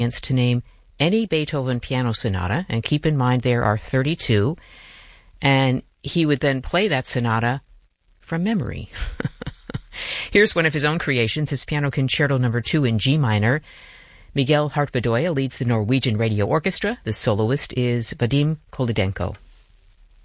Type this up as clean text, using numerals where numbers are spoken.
to name any Beethoven piano sonata, and keep in mind there are 32, and he would then play that sonata from memory. Here's one of his own creations, his Piano Concerto No. 2 in G minor. Miguel Hart-Bedoya leads the Norwegian Radio Orchestra. The soloist is Vadim Kolodenko.